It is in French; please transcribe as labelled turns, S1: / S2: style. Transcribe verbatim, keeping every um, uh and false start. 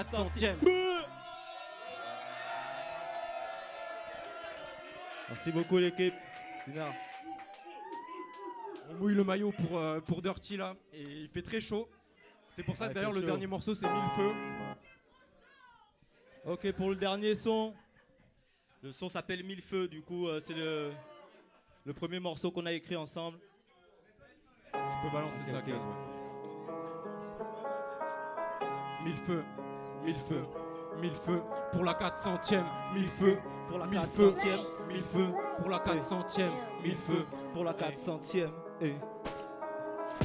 S1: centième. Merci beaucoup l'équipe.
S2: On mouille le maillot pour, euh, pour Dirty là, et il fait très chaud. C'est pour ça que d'ailleurs le dernier morceau c'est Mille Feux.
S1: Ok, pour le dernier son, le son s'appelle Mille Feux, du coup euh, c'est le, le premier morceau qu'on a écrit ensemble.
S2: Je peux balancer
S1: okay,
S2: ça,
S1: okay.
S2: Kaz, ouais. Mille feux, mille feux, mille feux pour la quatre centième, mille feux
S1: pour la
S2: mille
S1: quatre
S2: feux,
S1: centième,
S2: mille feux pour la quatre centième, mille feux
S1: pour la quatre centième. Et